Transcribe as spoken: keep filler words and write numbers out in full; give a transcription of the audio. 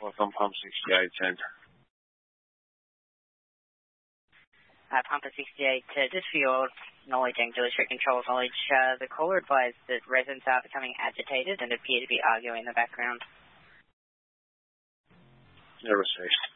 fourth on pump sixty-eight ten. Uh, Pumper sixty-eight, uh, just for your knowledge and district control's knowledge, uh, the caller advised that residents are becoming agitated and appear to be arguing in the background. Yeah, received.